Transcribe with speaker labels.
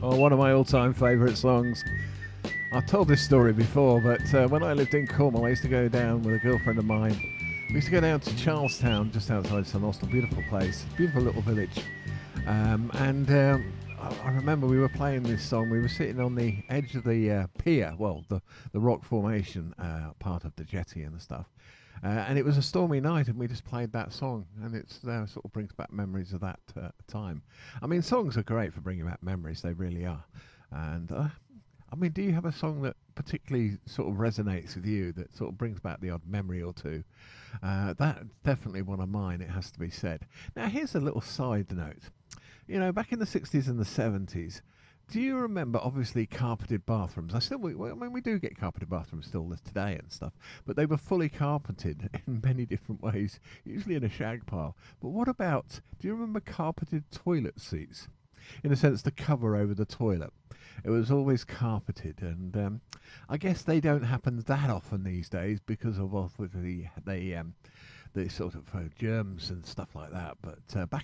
Speaker 1: Oh, one of my all-time favourite songs. I've told this story before, but when I lived in Cornwall, I used to go down with a girlfriend of mine. We used to go down to Charlestown, just outside St Austell. Beautiful place, beautiful little village. I remember we were playing this song. We were sitting on the edge of the pier, well, the rock formation part of the jetty and the stuff. And it was a stormy night, and we just played that song, and it's sort of brings back memories of that time. I mean, songs are great for bringing back memories; they really are. And I mean, do you have a song that particularly sort of resonates with you, that sort of brings back the odd memory or two? That's definitely one of mine. It has to be said. Now, here's a little side note. You know, back in the 60s and the 70s, do you remember, obviously, carpeted bathrooms? I mean, we do get carpeted bathrooms still today and stuff, but they were fully carpeted in many different ways, usually in a shag pile. But what about, do you remember carpeted toilet seats? In a sense, the cover over the toilet. It was always carpeted, and I guess they don't happen that often these days because of obviously the sort of germs and stuff like that. But back